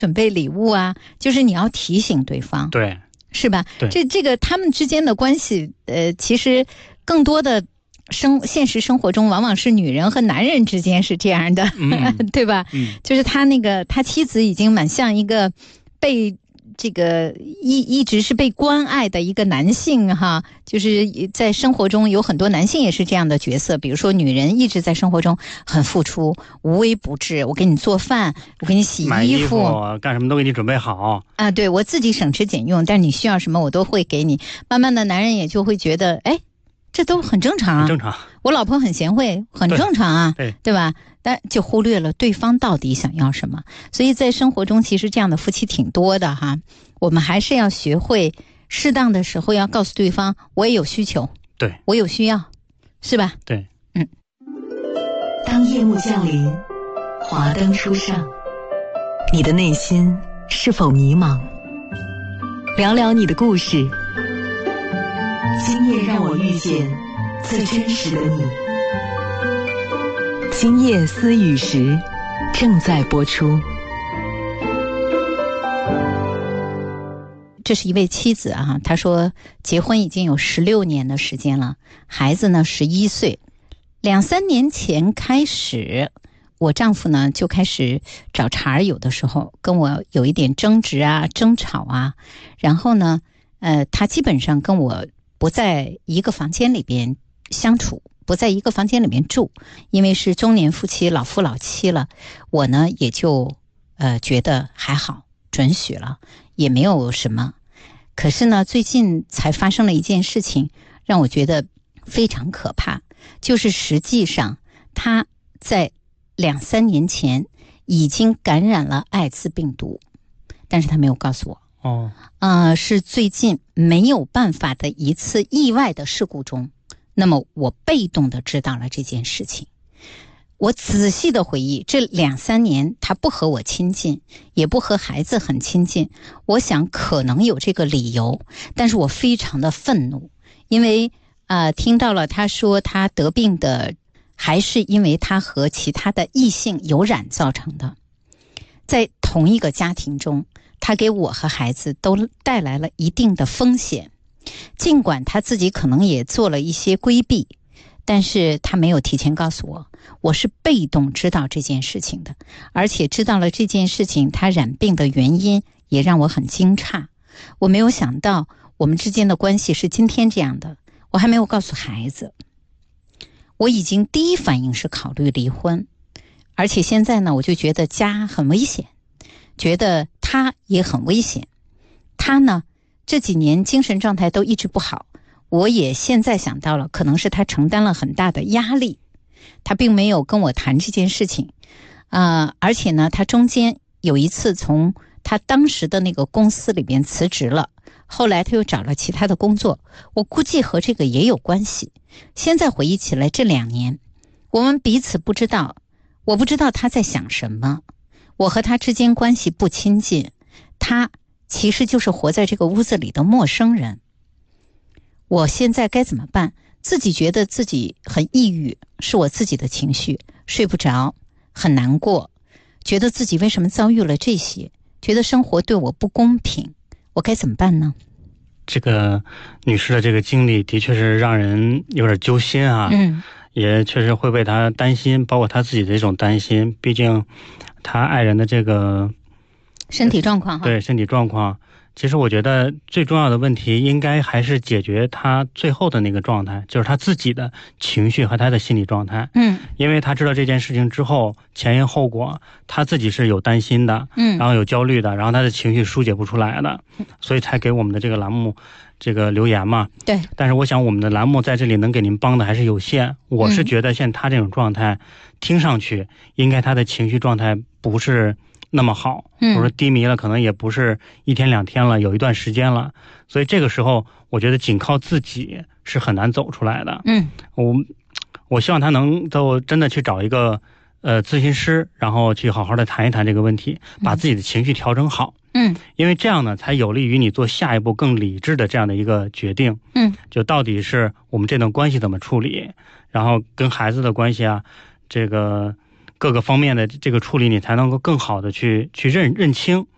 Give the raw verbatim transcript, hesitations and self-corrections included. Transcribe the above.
准备礼物啊，就是你要提醒对方， 对， 是吧？ 对， 这这个他们之间的关系，呃，其实更多的生现实生活中，往往是女人和男人之间是这样的， 嗯、 对吧？ 嗯， 就是他那个他妻子已经蛮像一个被。这个一一直是被关爱的一个男性哈，就是在生活中有很多男性也是这样的角色，比如说女人一直在生活中很付出，无微不至，我给你做饭，我给你洗衣服， 买衣服干什么都给你准备好啊，对，我自己省吃俭用，但你需要什么我都会给你。慢慢的男人也就会觉得，哎，这都很正常啊， 很正常， 我老婆很贤惠，很正常啊， 对， 对吧？但就忽略了对方到底想要什么。所以在生活中其实这样的夫妻挺多的哈，我们还是要学会适当的时候要告诉对方，我也有需求， 对， 我有需要，是吧？ 对， 嗯。 当夜幕降临，华灯初上，你的内心是否迷茫？聊聊你的故事，今夜让我遇见最真实的你。今夜思雨时正在播出。 这是一位妻子啊，她说结婚已经有十六年的时间了，孩子呢十一岁。两三年前开始，我丈夫呢就开始找茬儿，有的时候跟我有一点争执啊、争吵啊。然后呢，呃，他基本上跟我不在一个房间里边相处，不在一个房间里面住，因为是中年夫妻，老夫老妻了。我呢也就呃觉得还好，准许了，也没有什么。可是呢，最近才发生了一件事情，让我觉得非常可怕。就是实际上他在两三年前已经感染了艾滋病毒，但是他没有告诉我。 哦， 呃，是最近没有办法的一次意外的事故中，那么我被动的知道了这件事情。我仔细的回忆，这两三年他不和我亲近，也不和孩子很亲近，我想可能有这个理由，但是我非常的愤怒，因为呃，听到了他说他得病的还是因为他和其他的异性有染造成的。在同一个家庭中，他给我和孩子都带来了一定的风险，尽管他自己可能也做了一些规避，但是他没有提前告诉我，我是被动知道这件事情的，而且知道了这件事情他染病的原因也让我很惊诧。我没有想到我们之间的关系是今天这样的，我还没有告诉孩子，我已经第一反应是考虑离婚，而且现在呢，我就觉得家很危险，觉得他也很危险。他呢，这几年精神状态都一直不好，我也现在想到了，可能是他承担了很大的压力，他并没有跟我谈这件事情，呃，而且呢，他中间有一次从他当时的那个公司里边辞职了，后来他又找了其他的工作，我估计和这个也有关系。现在回忆起来，这两年我们彼此不知道，我不知道他在想什么，我和他之间关系不亲近，他其实就是活在这个屋子里的陌生人。我现在该怎么办？自己觉得自己很抑郁，是我自己的情绪，睡不着，很难过，觉得自己为什么遭遇了这些，觉得生活对我不公平，我该怎么办呢？ 这个女士的这个经历的确是让人有点揪心啊， 嗯， 也确实会为她担心，包括她自己的这种担心，毕竟她爱人的这个身体状况哈， 对身体状况。其实我觉得最重要的问题应该还是解决他最后的那个状态，就是他自己的情绪和他的心理状态。 嗯， 因为他知道这件事情之后前因后果，他自己是有担心的， 嗯， 然后有焦虑的，然后他的情绪疏解不出来的，所以才给我们的这个栏目这个留言嘛。 对。 但是我想我们的栏目在这里能给您帮的还是有限。我是觉得像他这种状态，嗯、听上去应该他的情绪状态不是那么好，或者说低迷了，可能也不是一天两天了，有一段时间了，所以这个时候我觉得仅靠自己是很难走出来的。 嗯， 我我希望他能够真的去找一个呃咨询师，然后去好好的谈一谈这个问题，把自己的情绪调整好。 嗯， 因为这样呢，才有利于你做下一步更理智的这样的一个决定。 嗯， 就到底是我们这段关系怎么处理，然后跟孩子的关系啊，这个各个方面的这个处理，你才能够更好的去去认认清